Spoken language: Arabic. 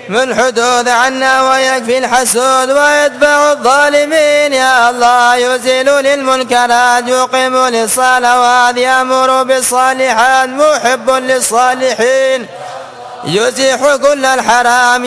من حدود عنا ويكفي الحسود ويدفع الظالمين. يا الله يزيل للمنكرات يقيم للصلوات يأمر بالصالحات محب للصالحين يزيح كل الحرام